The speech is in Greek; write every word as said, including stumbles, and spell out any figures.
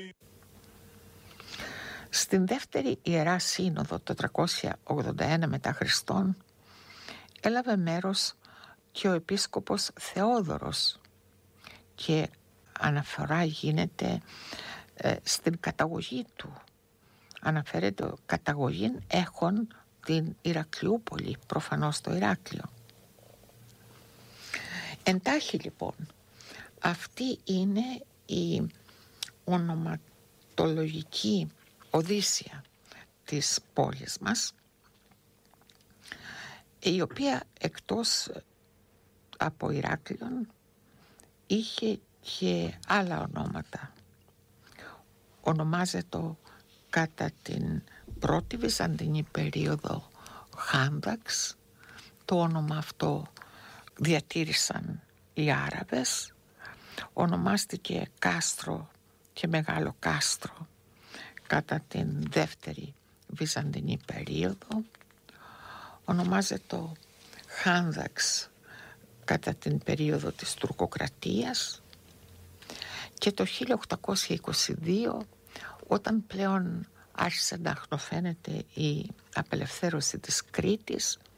Στην δεύτερη Ιερά Σύνοδο το τριακόσια ογδόντα ένα μετά Χριστόν έλαβε μέρος και ο επίσκοπος Θεόδωρος και αναφορά γίνεται ε, στην καταγωγή του. Αναφέρεται καταγωγή έχων την Ηρακλειούπολη, προφανώς το Ηράκλειο. Εντάχει λοιπόν, αυτή είναι η ονοματολογική οδύσσια της πόλης μας, η οποία εκτός από Ηράκλειον είχε και άλλα ονόματα. Ονομάζεται κατά την πρώτη Βυζαντινή περίοδο Χάνδαξ. Το όνομα αυτό διατήρησαν οι Άραβες. Ονομάστηκε Κάστρο και Μεγάλο Κάστρο κατά την δεύτερη Βυζαντινή περίοδο. Ονομάζεται Χάνδαξ κατά την περίοδο της Τουρκοκρατίας και το χίλια οκτακόσια είκοσι δύο, όταν πλέον άρχισε να αχνοφαίνεται η απελευθέρωση της Κρήτης,